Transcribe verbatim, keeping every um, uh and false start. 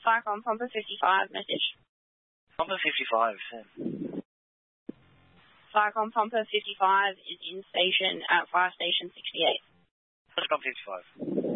Firecom, Pumper fifty-five, message. Pumper fifty-five, send. Firecom, Pumper fifty-five is in station at Fire Station sixty-eight. Firecom fifty-five.